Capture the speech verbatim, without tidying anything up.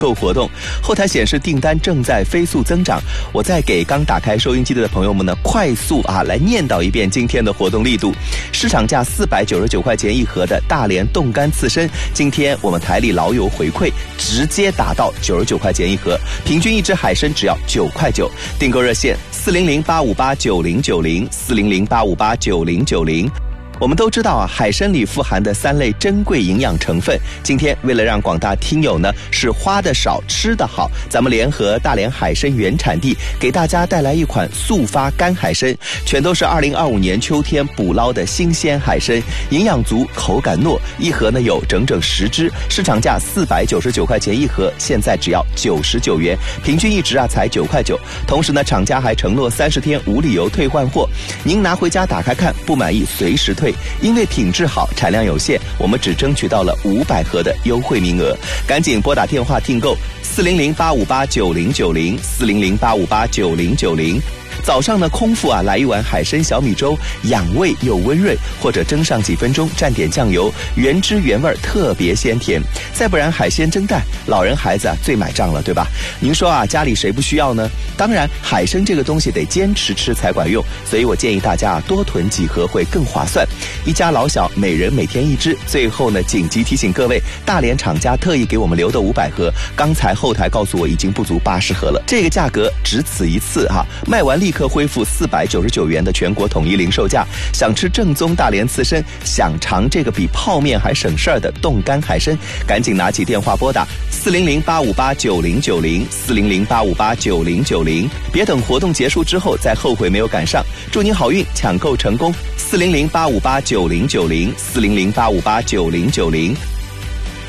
购活动，后台显示订单正在飞速增长。我再给刚打开收音机的朋友们呢，快速啊来念叨一遍今天的活动力度。市场价四百九十九块钱一盒的大连冻干刺身，今天我们台里老友回馈，直接打到九十九块钱一盒，平均一只海参只要九块九。订购热线四零零八五八九零九零四零零八五八九零九零。我们都知道啊，海参里富含的三类珍贵营养成分。今天为了让广大听友呢是花的少吃的好，咱们联合大连海参原产地，给大家带来一款速发干海参，全都是二零二五年秋天捕捞的新鲜海参，营养足，口感糯，一盒呢有整整十只，市场价四百九十九块钱一盒，现在只要九十九元，平均一只啊才九块九。同时呢，厂家还承诺三十天无理由退换货，您拿回家打开看，不满意随时退。因为品质好，产量有限，我们只争取到了五百盒的优惠名额，赶紧拨打电话订购四零零八五八九零九零四零零八五八九零九零。早上呢，空腹啊来一碗海参小米粥，养胃又温润，或者蒸上几分钟，蘸点酱油，原汁原味，特别鲜甜。再不然海鲜蒸蛋，老人孩子啊最买账了，对吧？您说啊，家里谁不需要呢？当然，海参这个东西得坚持吃才管用，所以我建议大家啊多囤几盒会更划算。一家老小每人每天一只。最后呢，紧急提醒各位，大连厂家特意给我们留的五百盒，刚才后台告诉我已经不足八十盒了，这个价格只此一次哈、啊，卖完立刻恢复四百九十九元的全国统一零售价。想吃正宗大连刺身，想尝这个比泡面还省事儿的冻干海参，赶紧拿起电话拨打四零零八五八九零九零四零零八五八九零九零，别等活动结束之后再后悔没有赶上。祝您好运，抢购成功！四零零八五八九零九零四零零八五八九零九零。